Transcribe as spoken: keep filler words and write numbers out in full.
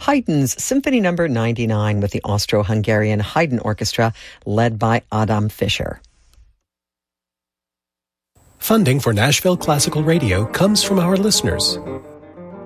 Haydn's Symphony Number ninety-nine with the Austro-Hungarian Haydn Orchestra led by Adam Fischer. Funding for Nashville Classical Radio comes from our listeners.